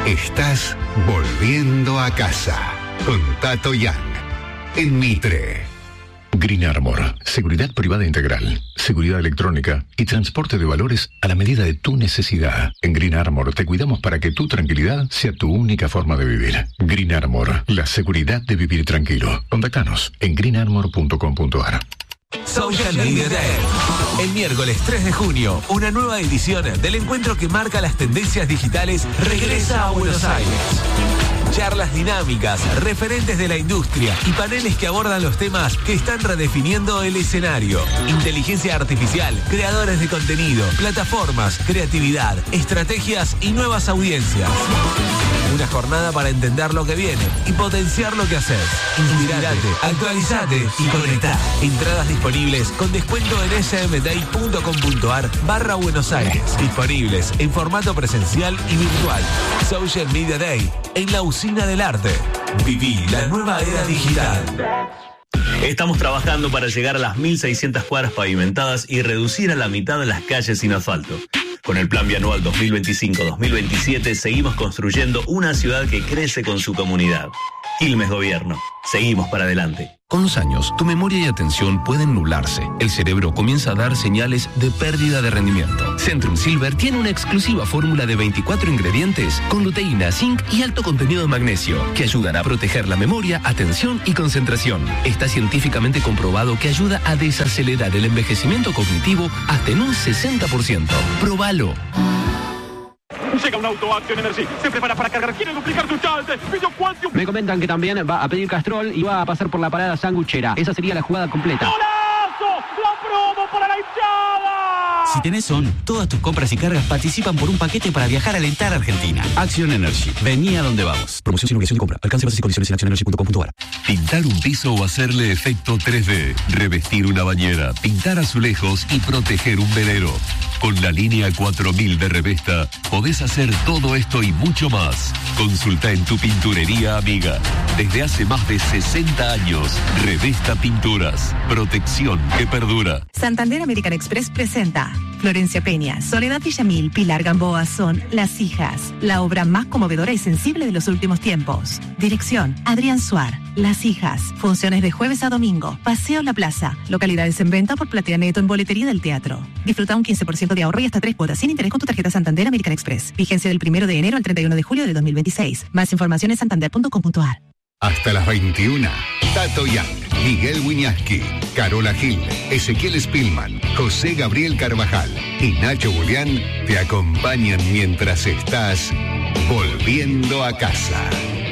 Estás volviendo a casa con Tato Yang en Mitre. Green Armor, seguridad privada integral, seguridad electrónica y transporte de valores a la medida de tu necesidad. En Green Armor te cuidamos para que tu tranquilidad sea tu única forma de vivir. Green Armor, la seguridad de vivir tranquilo. Contáctanos en greenarmor.com.ar. Social Media Day. El miércoles 3 de junio, una nueva edición del encuentro que marca las tendencias digitales regresa a Buenos Aires. Charlas dinámicas, referentes de la industria y paneles que abordan los temas que están redefiniendo el escenario. Inteligencia artificial, creadores de contenido, plataformas, creatividad, estrategias y nuevas audiencias. Una jornada para entender lo que viene y potenciar lo que haces. Inspirate, actualizate y conectá. Entradas disponibles con descuento en smday.com.ar/Buenos Aires. Disponibles en formato presencial y virtual. Social Media Day en la Usina del Arte. Viví la nueva era digital. Estamos trabajando para llegar a las 1.600 cuadras pavimentadas y reducir a la mitad de las calles sin asfalto. Con el Plan Bianual 2025-2027 seguimos construyendo una ciudad que crece con su comunidad. Quilmes Gobierno. Seguimos para adelante. Con los años, tu memoria y atención pueden nublarse. El cerebro comienza a dar señales de pérdida de rendimiento. Centrum Silver tiene una exclusiva fórmula de 24 ingredientes con luteína, zinc y alto contenido de magnesio que ayudan a proteger la memoria, atención y concentración. Está científicamente comprobado que ayuda a desacelerar el envejecimiento cognitivo hasta en un 60%. ¡Próbalo! Llega un auto Action Energy, se prepara para cargar, quiere duplicar su chance. Me comentan que también va a pedir Castrol y va a pasar por la parada sanguchera. Esa sería la jugada completa. ¡Golazo! ¡La promo para la hinchada! Si tenés ON, todas tus compras y cargas participan por un paquete para viajar a alentar a Argentina. Action Energy. Vení a donde vamos. Promoción sin obligación de compra. Alcance bases y condiciones en actionenergy.com.ar. Pintar un piso o hacerle efecto 3D. Revestir una bañera. Pintar azulejos y proteger un velero. Con la línea 4000 de Revesta podés hacer todo esto y mucho más. Consulta en tu pinturería amiga. Desde hace más de 60 años, Revesta Pinturas. Protección que perdura. Santander American Express presenta Florencia Peña, Soledad Villamil, Pilar Gamboa son Las Hijas, la obra más conmovedora y sensible de los últimos tiempos. Dirección, Adrián Suar. Las Hijas, funciones de jueves a domingo. Paseo La Plaza, localidades en venta por Platea Neto en boletería del teatro. Disfruta un 15% de ahorro y hasta 3 cuotas sin interés con tu tarjeta Santander American Express. Vigencia del 1 de enero al 31 de julio de 2026. Más información en santander.com.ar. Hasta las 21. Tato Yang, Miguel Wiñaski, Carola Gil, Ezequiel Spillman, José Gabriel Carvajal y Nacho Julián te acompañan mientras estás volviendo a casa.